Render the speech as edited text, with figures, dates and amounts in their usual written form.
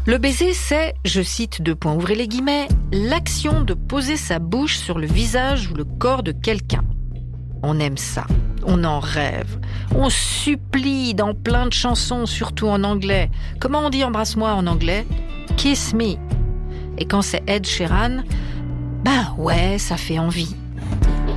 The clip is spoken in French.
Le baiser, c'est, je cite ouvrez les guillemets, l'action de poser sa bouche sur le visage ou le corps de quelqu'un. On aime ça, on en rêve, on supplie dans plein de chansons, surtout en anglais. Comment on dit embrasse-moi en anglais? Kiss me. Et quand c'est Ed Sheeran, ouais, ça fait envie.